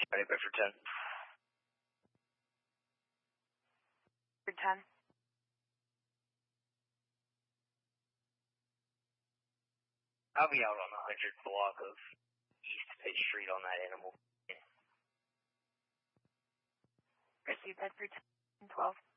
Ready, Bedford 10. Bedford 10. I'll be out on the 100th block of East Pitt Street on that animal. Receive Bedford 10, 12.